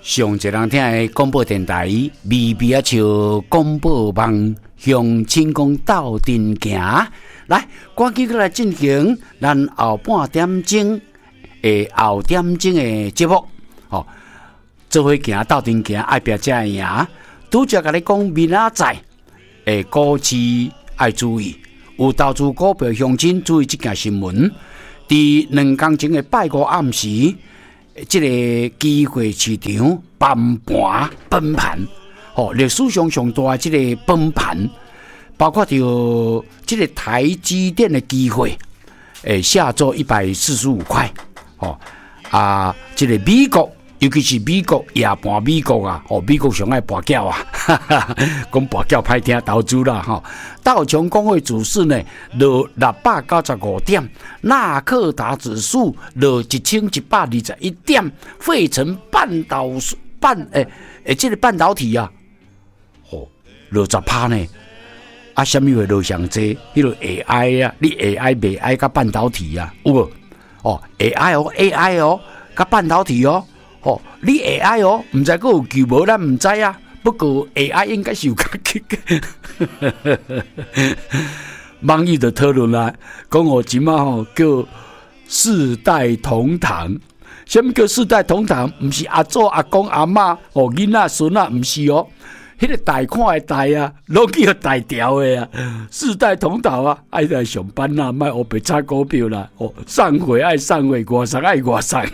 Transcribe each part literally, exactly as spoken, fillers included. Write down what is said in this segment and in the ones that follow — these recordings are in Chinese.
上一人听的广播电台，微微啊笑广播网，向成功斗阵行。来，赶紧过来进行咱后半点钟的后点钟的节目。哦，做伙行斗阵行，爱拼才会赢。拄则甲你讲，明仔载诶，股市爱注意，有投资股票乡亲注意这件新闻。伫两天前的拜五暗时。这个机会市场崩盘崩盘，哦，历史上上大的这个崩盘，包括着这个台积电的机会，诶，下周一百四十五块，哦啊，这个美国，尤其是美国夜盘美国啊，哦，美国上爱跋筊啊，哈哈，讲跋筊歹听投资啦，吼、哦，道琼工会指数呢落六百九十五点，纳克达指数落一千一百二十一点，费城半导半诶诶，这个半导体啊，哦，落十趴呢，啊，什么会落上济？迄个 A I 啊，你 A I 卖 A I 甲半导体啊，有无？哦 ，A I 哦 ，A I 哦，甲半导体哦。哦，你 A I 哦，唔知佫有救无，咱唔知啊。不过 A I 应该是有较激嘅。网友的讨论啦，讲我即马吼叫世代同堂。什么叫世代同堂？唔是阿祖、阿公、阿嬷哦，囡仔、孙啊，唔是哦。迄、那个贷款的贷啊，拢叫贷条的啊。世代同堂啊，爱来上班啦，卖黑白炒股票啦。哦，上回爱上回，外送爱外送。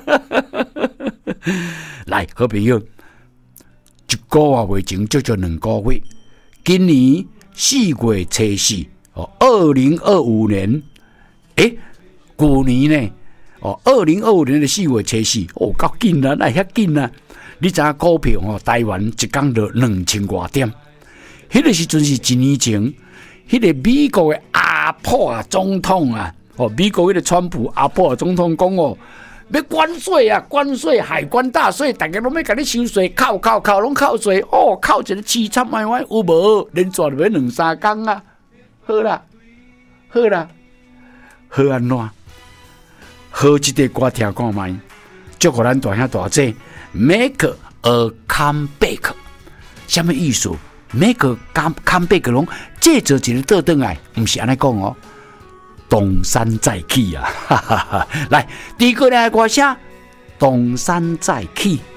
来，好朋友，一个月未前足足两个月，今年四月初四哦，二零二五年，诶，旧年呢？哦，二零二五年的四月初四，哦，够紧啦，来遐紧啦！你知影股票哦，台湾一天落两千多点，迄、那个时阵是一年前，迄、那个美国的阿普啊总统啊，哦，美国迄个川普阿普啊总统讲哦。要关税啊，关税，海关大税，大家拢要甲你收税，扣扣扣，拢扣税，哦，扣一个七千万万有无？连续要两三工啊！好啦，好啦，好安怎？好一个歌听看卖，祝福咱大兄大姐 make a comeback， 什么意思 ？make a comeback 拢借着一个倒转来，唔是安尼讲哦。东山再起啊！哈哈哈！来，第一个来歌声，东山再起。